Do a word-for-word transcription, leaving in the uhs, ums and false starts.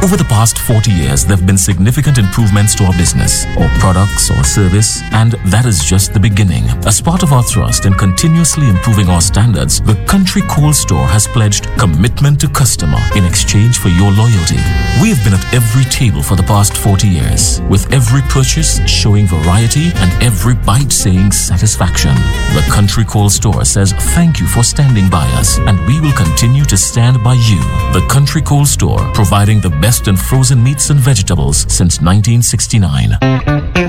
Over the past forty years, there have been significant improvements to our business, or products, or service, and that is just the beginning. As part of our thrust in continuously improving our standards, the Country Cold Store has pledged commitment to customer in exchange for your loyalty. We have been at every table for the past forty years, with every purchase showing variety and every bite saying satisfaction. The Country Cold Store says thank you for standing by us, and we will continue to stand by you. The Country Cold Store, providing the best in frozen meats and vegetables since nineteen sixty-nine.